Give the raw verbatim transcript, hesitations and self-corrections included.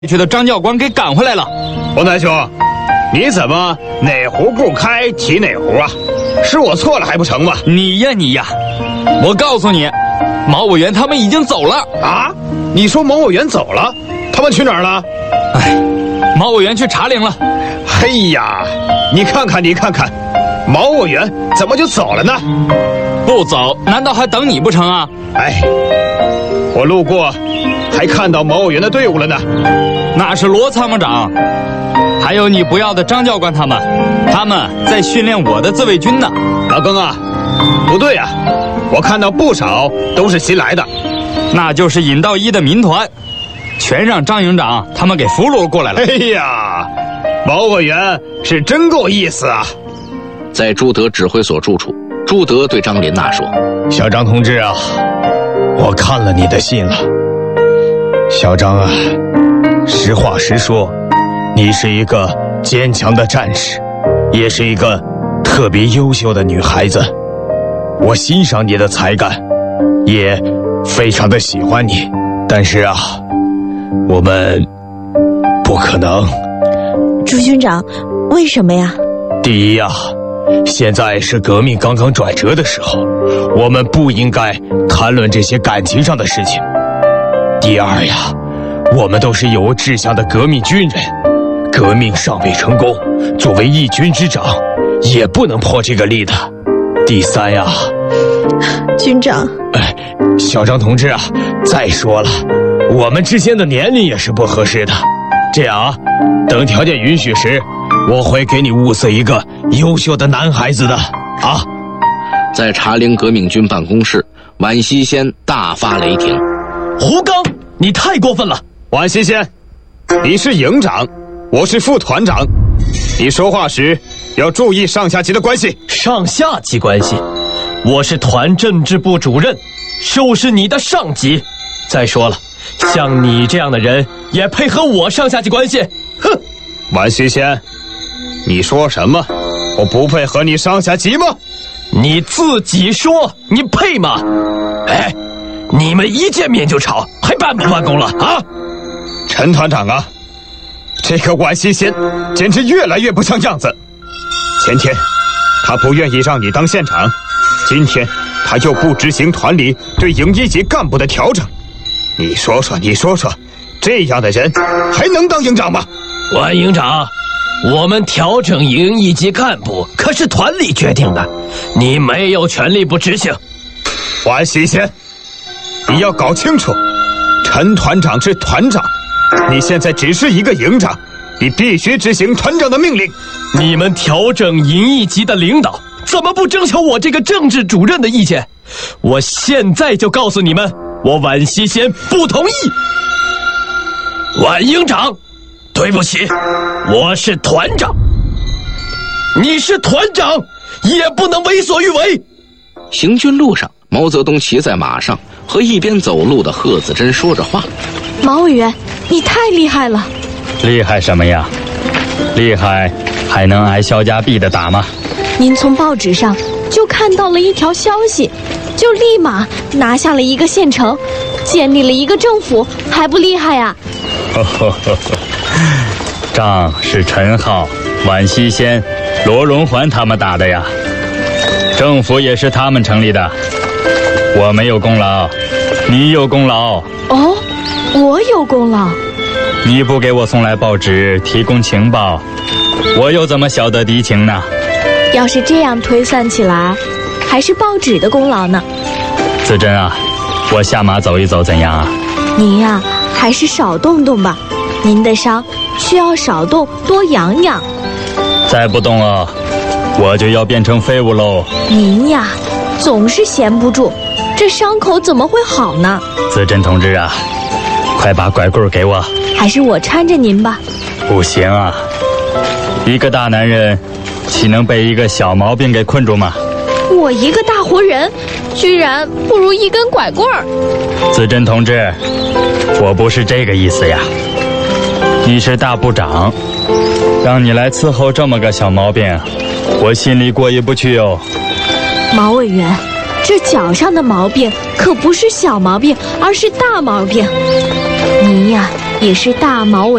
去的张教官给赶回来了。 王南兄，你怎么哪壶不开提哪壶啊？是我错了还不成吗？ 你呀你呀，我告诉你，毛委员他们已经走了啊！你说毛委员走了，他们去哪儿了？ 哎，毛委员去茶陵了。 嘿呀，你看看你看看，毛委员怎么就走了呢？ 不走，难道还等你不成啊？ 哎，我路过，还看到毛委员的队伍了呢。 那是罗参谋长，还有你不要的张教官他们，他们在训练我的自卫军呢。 老庚啊，不对啊，我看到不少都是新来的， 那就是引道一的民团，全让张营长他们给俘虏过来了。 哎呀，毛委员是真够意思啊！ 在朱德指挥所住处，朱德对张林娜说：“ 小张同志啊，我看了你的信了。小张啊，实话实说，你是一个坚强的战士，也是一个特别优秀的女孩子。我欣赏你的才干，也非常的喜欢你。但是啊，我们不可能。” 朱军长，为什么呀？ 第一啊，现在是革命刚刚转折的时候，我们不应该谈论这些感情上的事情。第二呀，我们都是有志向的革命军人，革命尚未成功，作为一军之长，也不能破这个例的。第三呀， 军长， 哎，小张同志啊，再说了，我们之间的年龄也是不合适的。这样啊，等条件允许时，我会给你物色一个优秀的男孩子的啊！ 在茶陵革命军办公室，宛西先大发雷霆：“ 胡刚，你太过分了！ 宛西先，你是营长，我是副团长，你说话时要注意上下级的关系。 上下级关系？我是团政治部主任，收拾你的上级。再说了，像你这样的人也配合我上下级关系？哼！” 宛西先，你说什么？我不配和你上下级吗？ 你自己说，你配吗？哎，你们一见面就吵，还办不办公了啊？ 陈团长啊，这个宛西先简直越来越不像样子。前天他不愿意让你当县长，今天他又不执行团里对营一级干部的调整。你说说，你说说，这样的人还能当营长吗？ 宛营长，我们调整营一级干部可是团里决定的，你没有权利不执行。 宛西先，你要搞清楚，陈团长是团长，你现在只是一个营长，你必须执行团长的命令。 你们调整营一级的领导怎么不征求我这个政治主任的意见？我现在就告诉你们，我宛西先不同意。宛营长，对不起，我是团长，你是团长，也不能为所欲为。 行军路上，毛泽东骑在马上，和一边走路的贺子珍说着话。 毛委员，你太厉害了。 厉害什么呀？厉害还能挨肖家壁的打吗？ 您从报纸上就看到了一条消息，就立马拿下了一个县城，建立了一个政府，还不厉害呀？ 呵呵呵呵，仗是陈浩、宛西先、罗荣桓他们打的呀，政府也是他们成立的，我没有功劳，你有功劳。 哦，我有功劳？ 你不给我送来报纸提供情报，我又怎么晓得敌情呢？ 要是这样推算起来，还是报纸的功劳呢。 子珍啊，我下马走一走怎样啊？ 您呀，还是少动动吧，您的伤需要少动多养养。 再不动啊，我就要变成废物喽。 您呀，总是闲不住，这伤口怎么会好呢？ 子珍同志啊，快把拐棍给我。 还是我搀着您吧。 不行啊，一个大男人岂能被一个小毛病给困住吗？ 我一个大活人，居然不如一根拐棍儿。 子珍同志，我不是这个意思呀。你是大部长，让你来伺候这么个小毛病，我心里过意不去哦。 毛委员，这脚上的毛病可不是小毛病，而是大毛病。您呀， 也是大毛尾